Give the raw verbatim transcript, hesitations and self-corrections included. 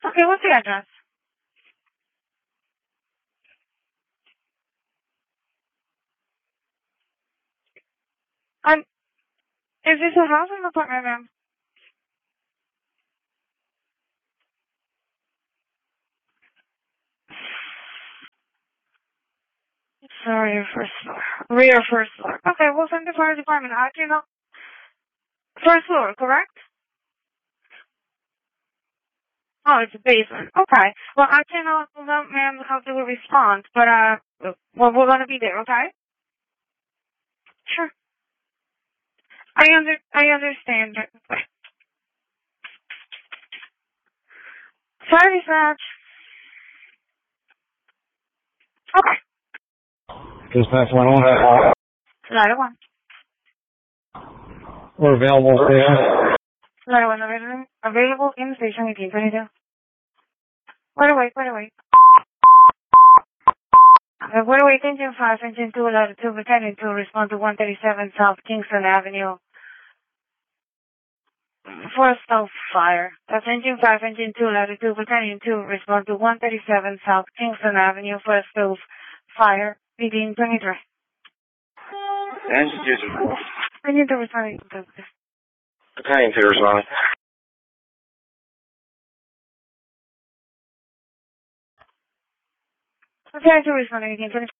Okay, what's the address? Um, is this a house or an apartment, ma'am? Sorry, first floor. Rear first floor. Okay, we'll send the fire department. I cannot. First floor, correct? Oh, it's a basement. Okay. Well, I cannot know, ma'am, how to respond, but, uh, well, we're gonna be there, okay? Sure. I under, I understand. Sorry, dispatch. Okay. Dispatch one one. Ladder one. We're available there. Ladder one available, available in the station eighteen twenty-two. Wait away, wait away. Uh, wait away, engine five, engine two, ladder two, battalion two, respond to one thirty-seven South Kingston Avenue. First of fire. That's engine five, engine two, ladder two, battalion two, respond to one thirty-seven South Kingston Avenue, first of fire, eighteen twenty-three. Engine two. I need to respond to this. Battalion two responding. Battalion two responding, eighteen twenty-three.